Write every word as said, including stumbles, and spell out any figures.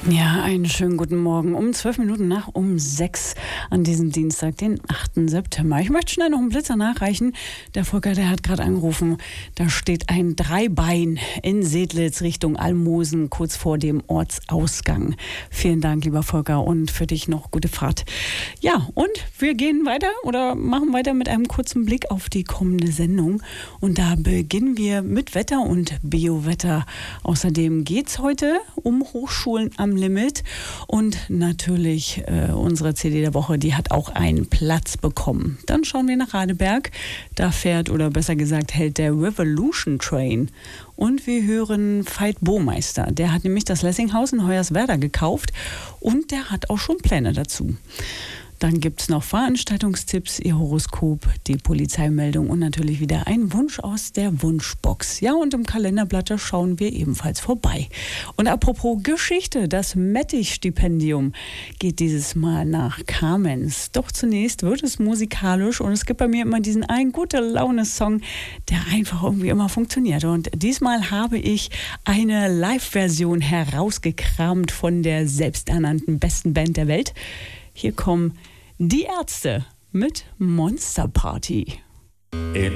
Ja, einen schönen guten Morgen. Um zwölf Minuten nach um sechs an diesem Dienstag, den achten September. Ich möchte schnell noch einen Blitzer nachreichen. Der Volker, der hat gerade angerufen. Da steht ein Dreibein in Sedlitz Richtung Almosen, kurz vor dem Ortsausgang. Vielen Dank, lieber Volker, und für dich noch gute Fahrt. Ja, und wir gehen weiter oder machen weiter mit einem kurzen Blick auf die kommende Sendung. Und da beginnen wir mit Wetter und Biowetter. Außerdem geht es heute um Hochschulen am Limit und natürlich äh, unsere C D der Woche, die hat auch einen Platz bekommen. Dann schauen wir nach Radeberg. Da fährt, oder besser gesagt hält der Revolution Train. Und wir hören Veit Bohmeister. Der hat nämlich das Lessinghaus in Hoyerswerda gekauft und der hat auch schon Pläne dazu. Dann gibt es noch Veranstaltungstipps, Ihr Horoskop, die Polizeimeldung und natürlich wieder ein Wunsch aus der Wunschbox. Ja, und im Kalenderblatt schauen wir ebenfalls vorbei. Und apropos Geschichte, das Mettich-Stipendium geht dieses Mal nach Kamenz. Doch zunächst wird es musikalisch und es gibt bei mir immer diesen einen Gute-Laune-Song, der einfach irgendwie immer funktioniert. Und diesmal habe ich eine Live-Version herausgekramt von der selbsternannten besten Band der Welt. Hier kommen die Ärzte mit Monster Party.